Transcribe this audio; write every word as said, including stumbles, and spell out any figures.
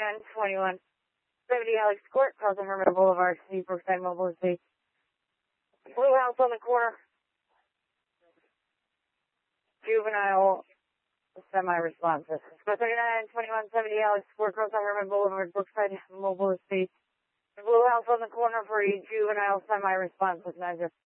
seventy-nine twenty-one seventy Alex Court, crossing Hermit Boulevard, C, Brookside Mobile Estate. Blue house on the corner. Juvenile, semi-responsive. seventy-nine twenty-one seventy Alex Court, crossing Hermit Boulevard, Brookside Mobile Estate. Blue house on the corner for a juvenile, semi-responsive measure.